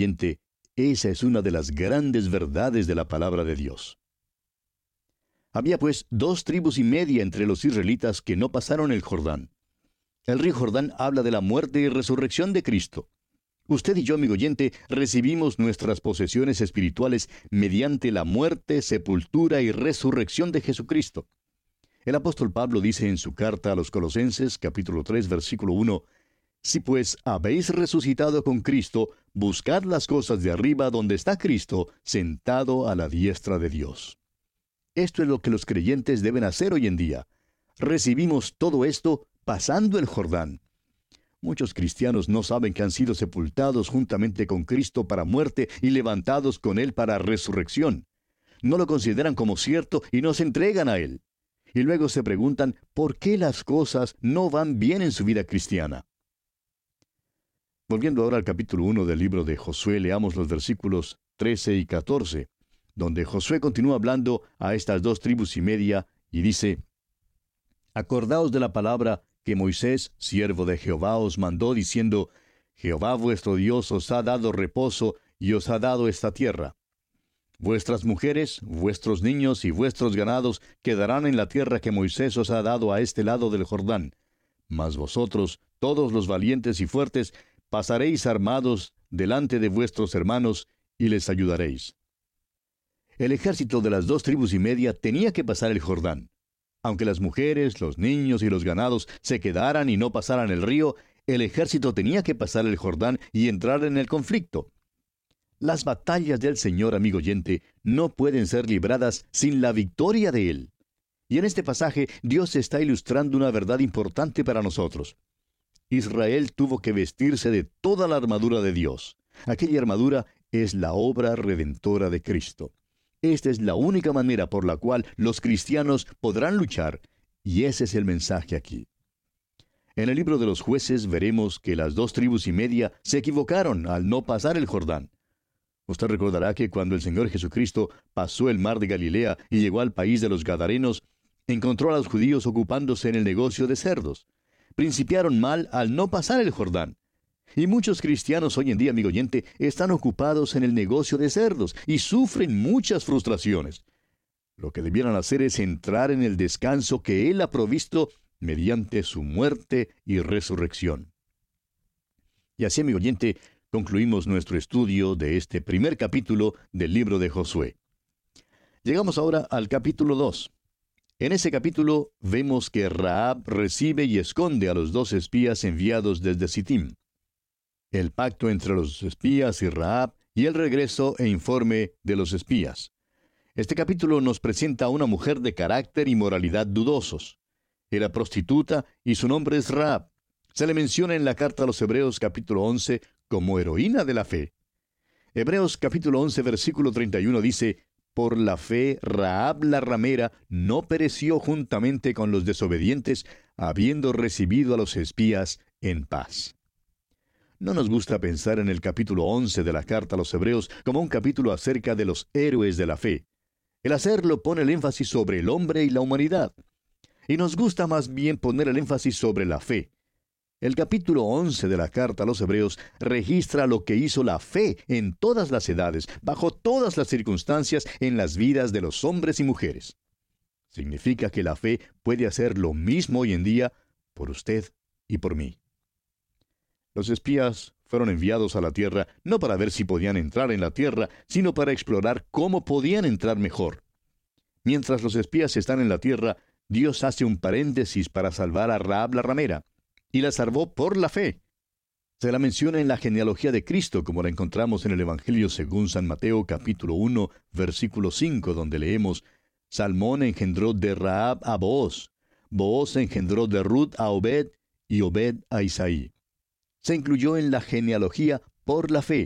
oyente, esa es una de las grandes verdades de la palabra de Dios. Había pues 2,5 tribus entre los israelitas que no pasaron el Jordán. El río Jordán habla de la muerte y resurrección de Cristo. Usted y yo, amigo oyente, recibimos nuestras posesiones espirituales mediante la muerte, sepultura y resurrección de Jesucristo. El apóstol Pablo dice en su carta a los Colosenses, capítulo 3, versículo 1, «Si pues habéis resucitado con Cristo, buscad las cosas de arriba donde está Cristo, sentado a la diestra de Dios». Esto es lo que los creyentes deben hacer hoy en día. Recibimos todo esto pasando el Jordán. Muchos cristianos no saben que han sido sepultados juntamente con Cristo para muerte y levantados con Él para resurrección. No lo consideran como cierto y no se entregan a Él. Y luego se preguntan por qué las cosas no van bien en su vida cristiana. Volviendo ahora al capítulo 1 del libro de Josué, leamos los versículos 13 y 14, donde Josué continúa hablando a estas 2,5 tribus y dice, «Acordaos de la palabra que Moisés, siervo de Jehová, os mandó, diciendo, Jehová vuestro Dios os ha dado reposo y os ha dado esta tierra. Vuestras mujeres, vuestros niños y vuestros ganados quedarán en la tierra que Moisés os ha dado a este lado del Jordán. Mas vosotros, todos los valientes y fuertes, pasaréis armados delante de vuestros hermanos y les ayudaréis». El ejército de las 2,5 tribus tenía que pasar el Jordán. Aunque las mujeres, los niños y los ganados se quedaran y no pasaran el río, el ejército tenía que pasar el Jordán y entrar en el conflicto. Las batallas del Señor, amigo oyente, no pueden ser libradas sin la victoria de Él. Y en este pasaje, Dios está ilustrando una verdad importante para nosotros. Israel tuvo que vestirse de toda la armadura de Dios. Aquella armadura es la obra redentora de Cristo. Esta es la única manera por la cual los cristianos podrán luchar, y ese es el mensaje aquí. En el libro de los Jueces veremos que las 2,5 tribus se equivocaron al no pasar el Jordán. Usted recordará que cuando el Señor Jesucristo pasó el mar de Galilea y llegó al país de los Gadarenos, encontró a los judíos ocupándose en el negocio de cerdos. Principiaron mal al no pasar el Jordán. Y muchos cristianos hoy en día, amigo oyente, están ocupados en el negocio de cerdos y sufren muchas frustraciones. Lo que debieran hacer es entrar en el descanso que Él ha provisto mediante su muerte y resurrección. Y así, amigo oyente, concluimos nuestro estudio de este primer capítulo del libro de Josué. Llegamos ahora al capítulo 2. En ese capítulo vemos que Rahab recibe y esconde a los 2 espías enviados desde Sittim. El pacto entre los espías y Rahab y el regreso e informe de los espías. Este capítulo nos presenta a una mujer de carácter y moralidad dudosos. Era prostituta y su nombre es Rahab. Se le menciona en la carta a los Hebreos capítulo 11 como heroína de la fe. Hebreos capítulo 11 versículo 31 dice, «Por la fe Rahab la ramera no pereció juntamente con los desobedientes, habiendo recibido a los espías en paz». No nos gusta pensar en el capítulo 11 de la carta a los Hebreos como un capítulo acerca de los héroes de la fe. El hacerlo pone el énfasis sobre el hombre y la humanidad. Y nos gusta más bien poner el énfasis sobre la fe. El capítulo 11 de la carta a los Hebreos registra lo que hizo la fe en todas las edades, bajo todas las circunstancias, en las vidas de los hombres y mujeres. Significa que la fe puede hacer lo mismo hoy en día por usted y por mí. Los espías fueron enviados a la tierra no para ver si podían entrar en la tierra, sino para explorar cómo podían entrar mejor. Mientras los espías están en la tierra, Dios hace un paréntesis para salvar a Rahab la ramera, y la salvó por la fe. Se la menciona en la genealogía de Cristo, como la encontramos en el Evangelio según San Mateo capítulo 1, versículo 5, donde leemos, «Salmón engendró de Rahab a Booz, Booz engendró de Ruth a Obed, y Obed a Isaí». Se incluyó en la genealogía por la fe.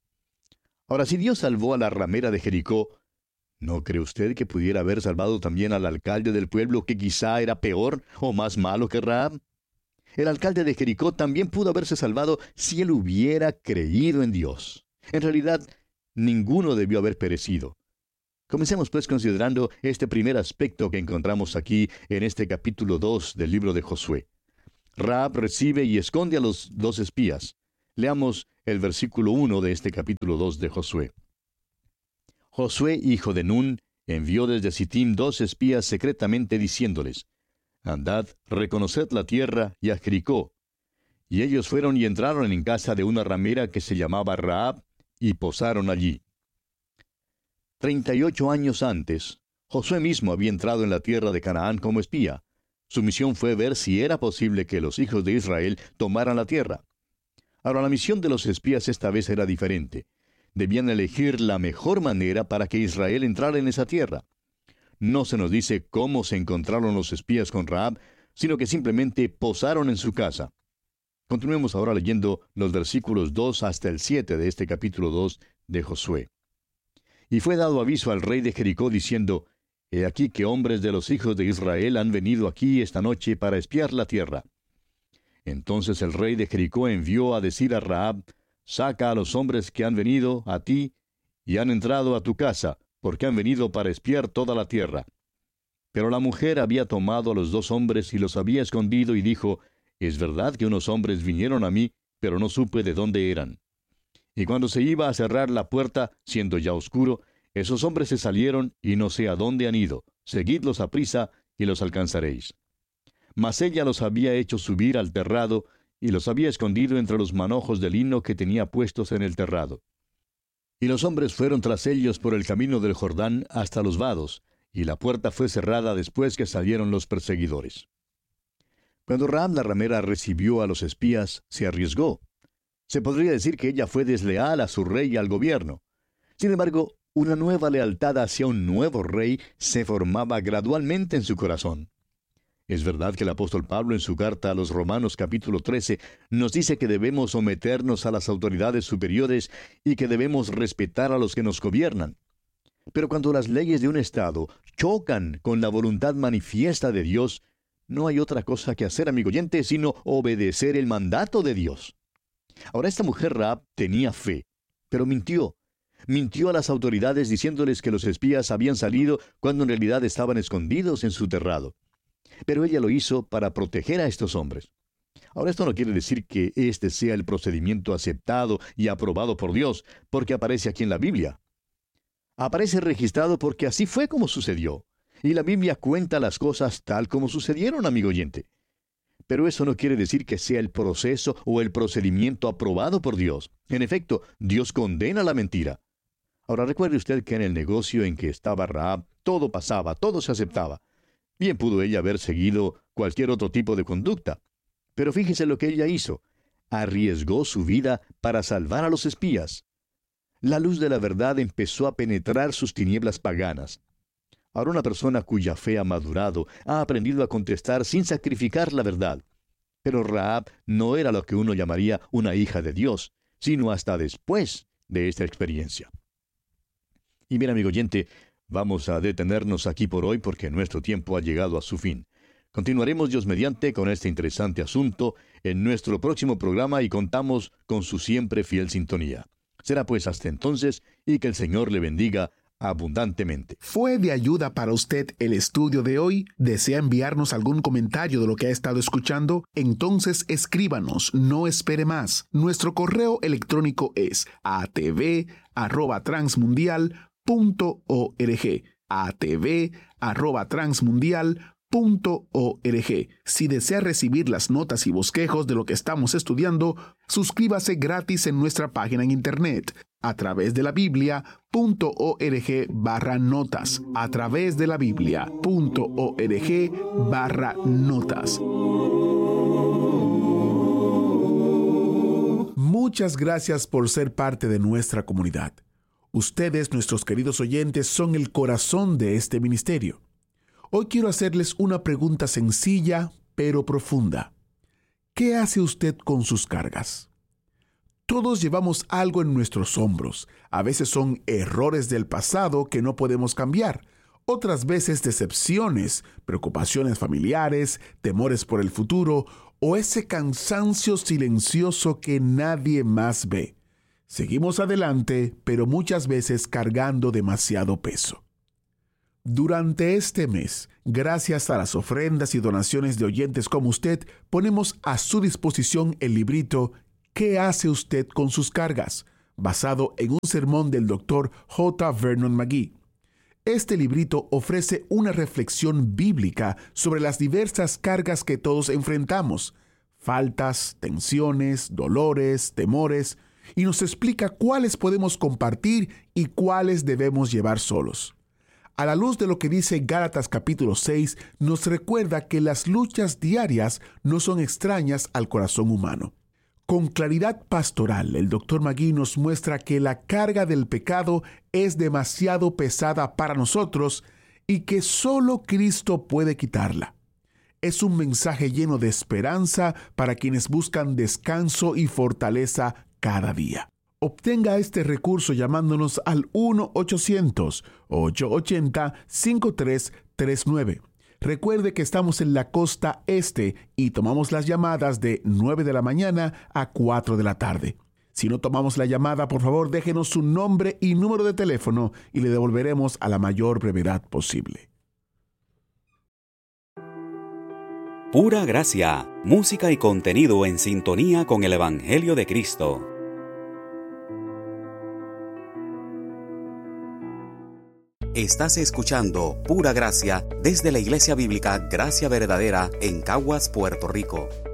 Ahora, si Dios salvó a la ramera de Jericó, ¿no cree usted que pudiera haber salvado también al alcalde del pueblo, que quizá era peor o más malo que Rahab? El alcalde de Jericó también pudo haberse salvado si él hubiera creído en Dios. En realidad, ninguno debió haber perecido. Comencemos pues considerando este primer aspecto que encontramos aquí en este capítulo 2 del libro de Josué. Rahab recibe y esconde a los 2 espías. Leamos el versículo 1 de este capítulo 2 de Josué. Josué, hijo de Nun, envió desde Sittim 2 espías secretamente diciéndoles: Andad, reconoced la tierra y a Jericó. Y ellos fueron y entraron en casa de una ramera que se llamaba Rahab, y posaron allí. 38 años antes, Josué mismo había entrado en la tierra de Canaán como espía. Su misión fue ver si era posible que los hijos de Israel tomaran la tierra. Ahora, la misión de los espías esta vez era diferente. Debían elegir la mejor manera para que Israel entrara en esa tierra. No se nos dice cómo se encontraron los espías con Rahab, sino que simplemente posaron en su casa. Continuemos ahora leyendo los versículos 2 hasta el 7 de este capítulo 2 de Josué. Y fue dado aviso al rey de Jericó diciendo: He aquí que hombres de los hijos de Israel han venido aquí esta noche para espiar la tierra. Entonces el rey de Jericó envió a decir a Rahab: Saca a los hombres que han venido a ti y han entrado a tu casa, porque han venido para espiar toda la tierra. Pero la mujer había tomado a los 2 hombres y los había escondido y dijo: Es verdad que unos hombres vinieron a mí, pero no supe de dónde eran. Y cuando se iba a cerrar la puerta, siendo ya oscuro, esos hombres se salieron y no sé a dónde han ido. Seguidlos aprisa y los alcanzaréis. Mas ella los había hecho subir al terrado y los había escondido entre los manojos de lino que tenía puestos en el terrado. Y los hombres fueron tras ellos por el camino del Jordán hasta los vados, y la puerta fue cerrada después que salieron los perseguidores. Cuando Rahab la ramera recibió a los espías, se arriesgó. Se podría decir que ella fue desleal a su rey y al gobierno. Sin embargo, una nueva lealtad hacia un nuevo rey se formaba gradualmente en su corazón. Es verdad que el apóstol Pablo en su carta a los Romanos capítulo 13 nos dice que debemos someternos a las autoridades superiores y que debemos respetar a los que nos gobiernan. Pero cuando las leyes de un estado chocan con la voluntad manifiesta de Dios, no hay otra cosa que hacer, amigo oyente, sino obedecer el mandato de Dios. Ahora, esta mujer Rahab tenía fe, pero mintió. Mintió a las autoridades diciéndoles que los espías habían salido cuando en realidad estaban escondidos en su terrado. Pero ella lo hizo para proteger a estos hombres. Ahora, esto no quiere decir que este sea el procedimiento aceptado y aprobado por Dios, porque aparece aquí en la Biblia. Aparece registrado porque así fue como sucedió. Y la Biblia cuenta las cosas tal como sucedieron, amigo oyente. Pero eso no quiere decir que sea el proceso o el procedimiento aprobado por Dios. En efecto, Dios condena la mentira. Ahora, recuerde usted que en el negocio en que estaba Rahab, todo pasaba, todo se aceptaba. Bien pudo ella haber seguido cualquier otro tipo de conducta. Pero fíjese lo que ella hizo. Arriesgó su vida para salvar a los espías. La luz de la verdad empezó a penetrar sus tinieblas paganas. Ahora, una persona cuya fe ha madurado ha aprendido a contestar sin sacrificar la verdad. Pero Rahab no era lo que uno llamaría una hija de Dios, sino hasta después de esta experiencia. Y bien, amigo oyente, vamos a detenernos aquí por hoy porque nuestro tiempo ha llegado a su fin. Continuaremos, Dios mediante, con este interesante asunto en nuestro próximo programa y contamos con su siempre fiel sintonía. Será pues hasta entonces y que el Señor le bendiga abundantemente. ¿Fue de ayuda para usted el estudio de hoy? ¿Desea enviarnos algún comentario de lo que ha estado escuchando? Entonces escríbanos, no espere más. Nuestro correo electrónico es atv@transmundial.org. atv@transmundial.org. Si desea recibir las notas y bosquejos de lo que estamos estudiando, suscríbase gratis en nuestra página en internet a través de la Biblia.org/notas. A través de la Biblia.org/notas. Muchas gracias por ser parte de nuestra comunidad. Ustedes, nuestros queridos oyentes, son el corazón de este ministerio. Hoy quiero hacerles una pregunta sencilla, pero profunda. ¿Qué hace usted con sus cargas? Todos llevamos algo en nuestros hombros. A veces son errores del pasado que no podemos cambiar. Otras veces decepciones, preocupaciones familiares, temores por el futuro o ese cansancio silencioso que nadie más ve. Seguimos adelante, pero muchas veces cargando demasiado peso. Durante este mes, gracias a las ofrendas y donaciones de oyentes como usted, ponemos a su disposición el librito ¿Qué hace usted con sus cargas?, basado en un sermón del Dr. J. Vernon McGee. Este librito ofrece una reflexión bíblica sobre las diversas cargas que todos enfrentamos, faltas, tensiones, dolores, temores, y nos explica cuáles podemos compartir y cuáles debemos llevar solos. A la luz de lo que dice Gálatas capítulo 6, nos recuerda que las luchas diarias no son extrañas al corazón humano. Con claridad pastoral, el Dr. McGee nos muestra que la carga del pecado es demasiado pesada para nosotros y que solo Cristo puede quitarla. Es un mensaje lleno de esperanza para quienes buscan descanso y fortaleza cada día. Obtenga este recurso llamándonos al 1-800-880-5339. Recuerde que estamos en la costa este y tomamos las llamadas de 9 de la mañana a 4 de la tarde. Si no tomamos la llamada, por favor, déjenos su nombre y número de teléfono y le devolveremos a la mayor brevedad posible. Pura Gracia, música y contenido en sintonía con el Evangelio de Cristo. Estás escuchando Pura Gracia desde la Iglesia Bíblica Gracia Verdadera en Caguas, Puerto Rico.